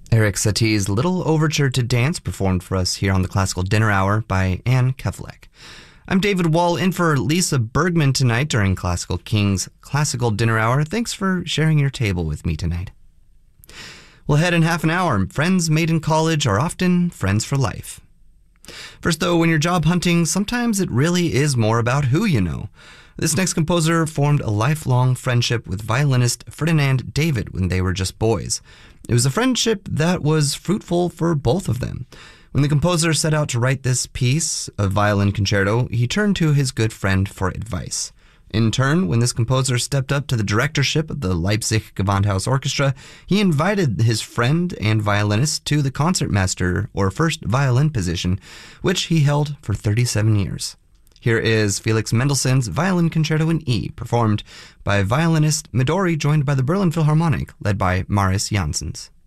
Eric Satie's Little Overture to Dance performed for us here on the Classical Dinner Hour by Anne Kevlek. I'm David Wall in for Lisa Bergman tonight during Classical King's Classical Dinner Hour. Thanks for sharing your table with me tonight. We'll head in half an hour. Friends made in college are often friends for life. First though, when you're job hunting, sometimes it really is more about who you know. This next composer formed a lifelong friendship with violinist Ferdinand David when they were just boys. It was a friendship that was fruitful for both of them. When the composer set out to write this piece, a violin concerto, he turned to his good friend for advice. In turn, when this composer stepped up to the directorship of the Leipzig Gewandhaus Orchestra, he invited his friend and violinist to the concertmaster or first violin position, which he held for 37 years. Here is Felix Mendelssohn's Violin Concerto in E, performed by violinist Midori, joined by the Berlin Philharmonic, led by Marius Janssens.